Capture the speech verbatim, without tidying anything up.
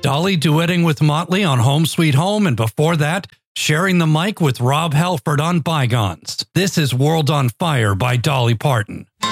Dolly duetting with Motley on Home Sweet Home, and before that, sharing the mic with Rob Halford on Bygones. This is World on Fire by Dolly Parton.